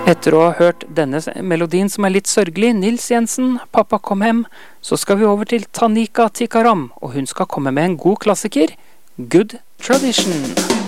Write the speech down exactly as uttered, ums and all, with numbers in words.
Etter å ha hørt denne melodien som er litt sørgelig, Nils Jensen, Pappa kom hjem, så skal vi over til Tanika Tikaram, og hun skal komme med en god klassiker, Good Tradition.